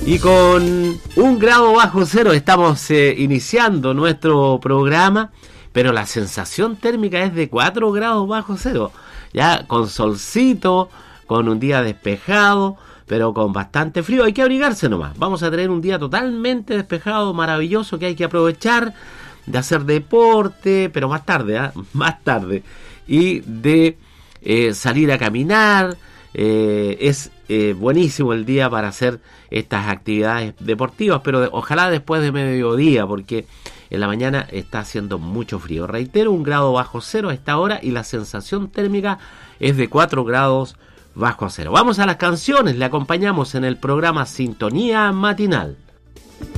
Y con 1 grado bajo cero estamos iniciando nuestro programa, pero la sensación térmica es de 4 grados bajo cero. Ya con solcito, con un día despejado, pero con bastante frío. Hay que abrigarse nomás. Vamos a tener un día totalmente despejado, maravilloso, que hay que aprovechar de hacer deporte, pero más tarde, más tarde. Y de salir a caminar. Es buenísimo el día para hacer estas actividades deportivas, pero ojalá después de mediodía, porque en la mañana está haciendo mucho frío. Reitero, 1 grado bajo cero a esta hora y la sensación térmica es de 4 grados bajo cero. Vamos a las canciones, le acompañamos en el programa Sintonía Matinal.